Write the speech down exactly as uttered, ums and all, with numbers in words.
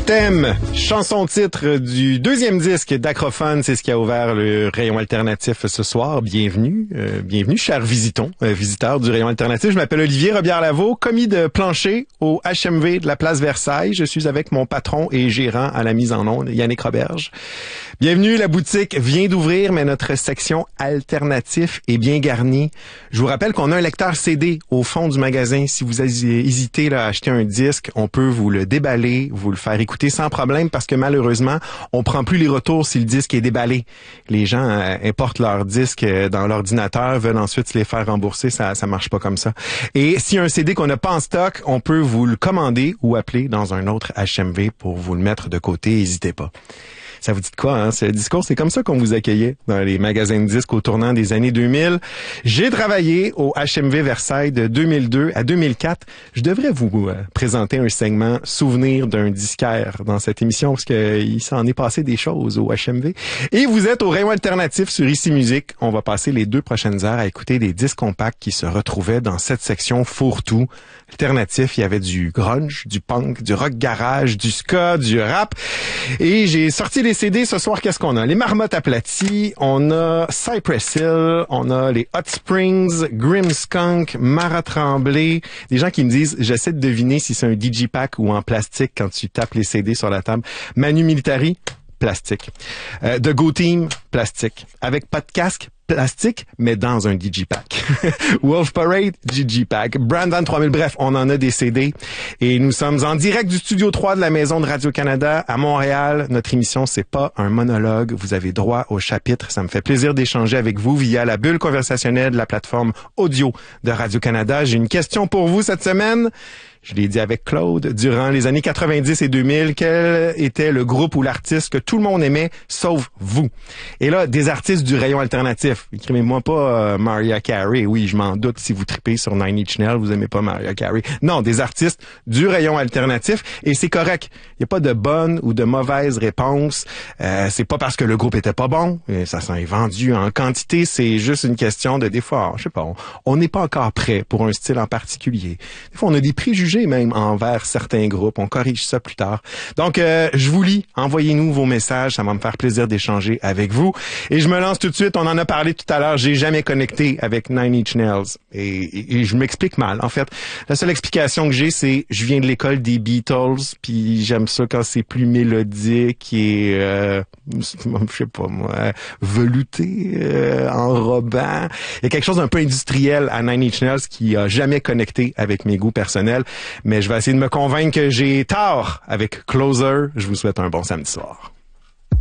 Je t'aime, chanson-titre du deuxième disque d'Acrophone, c'est ce qui a ouvert le rayon alternatif ce soir. Bienvenue, euh, bienvenue, chers visitons, euh, visiteurs du rayon alternatif. Je m'appelle Olivier Robillard-Lavaux, commis de plancher au H M V de la place Versailles. Je suis avec mon patron et gérant à la mise en onde, Yannick Roberge. Bienvenue, la boutique vient d'ouvrir, mais notre section alternatif est bien garnie. Je vous rappelle qu'on a un lecteur C D au fond du magasin. Si vous hésitez là, à acheter un disque, on peut vous le déballer, vous le faire écouter sans problème parce que malheureusement, on prend plus les retours si le disque est déballé. Les gens euh, importent leurs disques dans l'ordinateur, veulent ensuite se les faire rembourser, ça ça marche pas comme ça. Et s'il y a un C D qu'on n'a pas en stock, on peut vous le commander ou appeler dans un autre H M V pour vous le mettre de côté, n'hésitez pas. Ça vous dit de quoi, hein? Ce discours, c'est comme ça qu'on vous accueillait dans les magasins de disques au tournant des années deux mille. J'ai travaillé au H M V Versailles de deux mille deux à deux mille quatre. Je devrais vous euh, présenter un segment souvenir d'un disquaire dans cette émission parce qu'il s'en est passé des choses au H M V. Et vous êtes au rayon alternatif sur Ici Musique. On va passer les deux prochaines heures à écouter des disques compacts qui se retrouvaient dans cette section fourre-tout. Alternatif, il y avait du grunge, du punk, du rock garage, du ska, du rap. Et j'ai sorti les C D ce soir. Qu'est-ce qu'on a? Les Marmottes aplaties, on a Cypress Hill, on a les Hot Springs, Grimmskunk, Marat Tremblay. Des gens qui me disent, j'essaie de deviner si c'est un digipack ou en plastique quand tu tapes les C D sur la table. Manu Militari, plastique. Euh, The Go Team, plastique. Avec pas de casque, plastique, mais dans un digipack. Wolf Parade, digipack. Brandon trois mille, bref, on en a des C D. Et nous sommes en direct du studio trois de la Maison de Radio-Canada à Montréal. Notre émission, c'est pas un monologue. Vous avez droit au chapitre. Ça me fait plaisir d'échanger avec vous via la bulle conversationnelle de la plateforme audio de Radio-Canada. J'ai une question pour vous cette semaine. Je l'ai dit avec Claude, durant les années quatre-vingt-dix et deux mille, quel était le groupe ou l'artiste que tout le monde aimait, sauf vous? Et là, des artistes du rayon alternatif. Écrivez-moi pas euh, Mariah Carey. Oui, je m'en doute si vous tripez sur Nine Inch Nails, vous aimez pas Mariah Carey. Non, des artistes du rayon alternatif. Et c'est correct. Il n'y a pas de bonne ou de mauvaise réponse. Euh, c'est pas parce que le groupe était pas bon. Ça s'en est vendu en quantité. C'est juste une question de, des fois, je sais pas, on n'est pas encore prêt pour un style en particulier. Des fois, on a des préjugés même envers certains groupes. On corrige ça plus tard. Donc, euh, je vous lis. Envoyez-nous vos messages. Ça va me faire plaisir d'échanger avec vous. Et je me lance tout de suite. On en a parlé tout à l'heure. J'ai jamais connecté avec Nine Inch Nails. Et, et, et je m'explique mal. En fait, la seule explication que j'ai, c'est je viens de l'école des Beatles, puis j'aime ça quand c'est plus mélodique et, euh, je sais pas moi, velouté, euh, enrobant. Il y a quelque chose d'un peu industriel à Nine Inch Nails qui a jamais connecté avec mes goûts personnels. Mais je vais essayer de me convaincre que j'ai tort avec Closer. Je vous souhaite un bon samedi soir.